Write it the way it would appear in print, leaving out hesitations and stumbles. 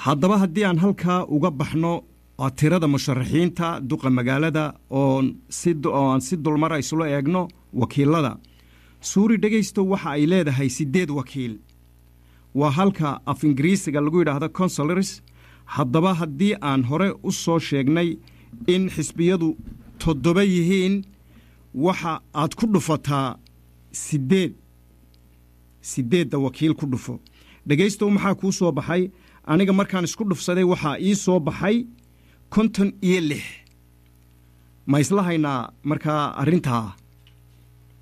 haddaba haddii aan halkaa uga baxno tirada musharaxiinta duqa magaalada oo aan si dulmar isula eegno wakiilada suuri dhegaysto waxa ay leedahay 8 wakiil waa halka af ingiriisiga lagu yidhaahdo councilors haddaba haddii aan hore u soo sheegnay in xisbiyadu 7 yihiin waxa aad ku dhufataa 8 wakiil ku dhufo dhegaysto maxaa kuu soo baxay aniga markaan isku dhufsaday waxaa ii soo baxay 56 ma isla haynaa markaa arrintaa